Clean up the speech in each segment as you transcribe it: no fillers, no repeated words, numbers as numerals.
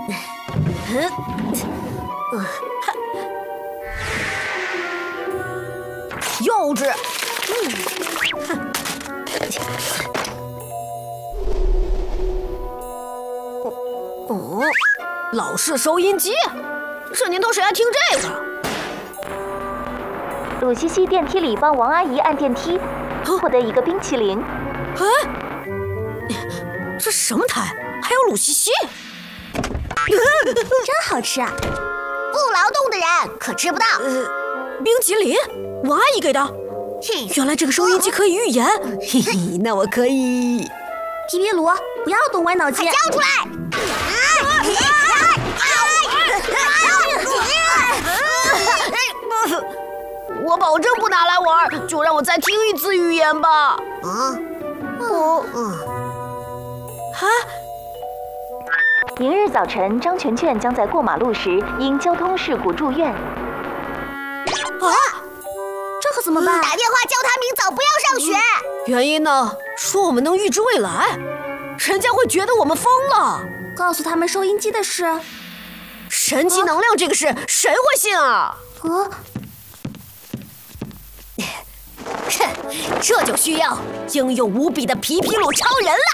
幼稚！老式收音机，这年头谁还听这个？ 鲁西西电梯里帮王阿姨按电梯，获得一个冰淇淋。 这什么台？还有鲁西西？ 真好吃啊！不劳动的人可吃不到。 冰淇淋，王阿姨给的。原来这个收音机可以预言，嘿嘿，那我可以。 皮皮鲁，不要动歪脑筋，交出来！ 我保证不拿来玩，就让我再听一次预言吧。 明日早晨，张全全将在过马路时因交通事故住院。 这可怎么办？打电话叫他明早不要上学。 原因呢？说我们能预知未来，人家会觉得我们疯了。 告诉他们收音机的事。 神奇能量这个事，谁会信啊？ 哼， 这就需要英勇无比的皮皮鲁超人了。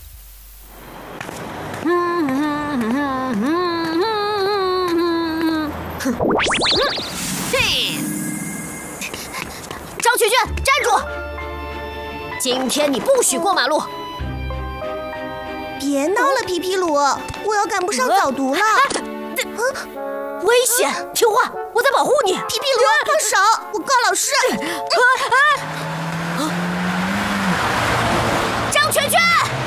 张全全，站住！今天你不许过马路。 别闹了，皮皮鲁，我要赶不上早读了。 危险！听话，我在保护你。 皮皮鲁，放手！我告老师。 张全全，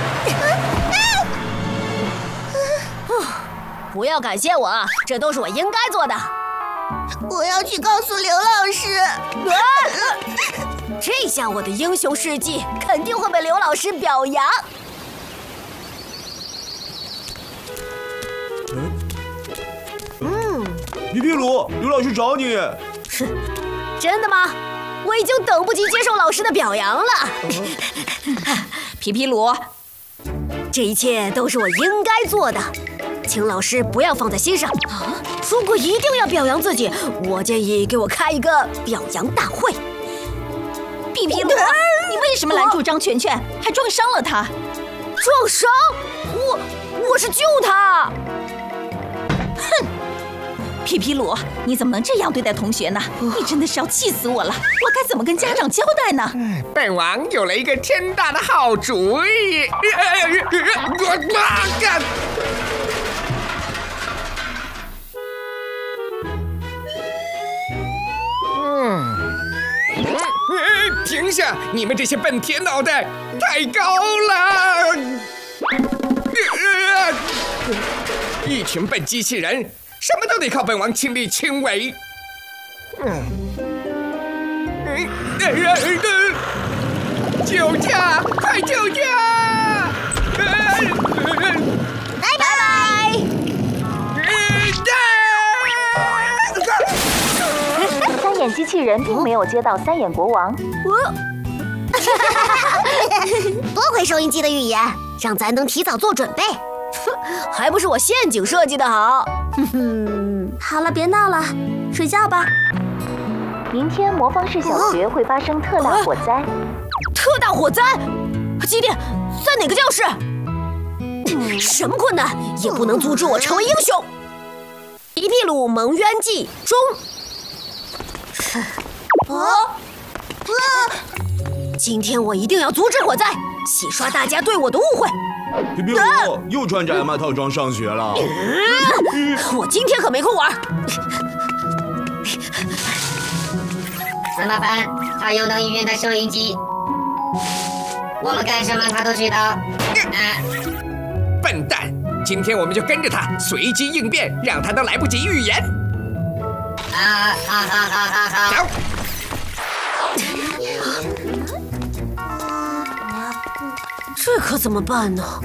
不要感谢我，这都是我应该做的。 我要去告诉刘老师。 这下我的英雄事迹肯定会被刘老师表扬。 皮皮鲁，刘老师找你。 真的吗？我已经等不及接受老师的表扬了。皮皮鲁，这一切都是我应该做的，请老师不要放在心上。如果一定要表扬自己，我建议给我开一个表扬大会。 皮皮鲁，你为什么拦住张全全，还撞伤了他？ 撞伤？我是救他。 哼！皮皮鲁，你怎么能这样对待同学呢？你真的是要气死我了！我该怎么跟家长交代呢？ 本王有了一个天大的好主意！停下！你们这些笨铁脑袋，太高了！一群笨机器人，什么都得靠本王亲力亲为。救驾！快救驾！ 拜拜！ 三眼机器人并没有接到三眼国王。 多亏收音机的预言，让咱能提早做准备。 还不是我陷阱设计的好。 好了，别闹了，睡觉吧。 明天魔方市小学会发生特大火灾。 特大火灾？几点？在哪个教室？什么困难也不能阻止我成为英雄。皮皮鲁蒙冤记中。今天我一定要阻止火灾，洗刷大家对我的误会。 皮皮鲁又穿着艾玛套装上学了。 我今天可没空玩。 怎么办？他又能预言的收音机，我们干什么他都知道。 笨蛋！今天我们就跟着他，隨機應變，讓他都來不及預言。走！ 这可怎么办呢？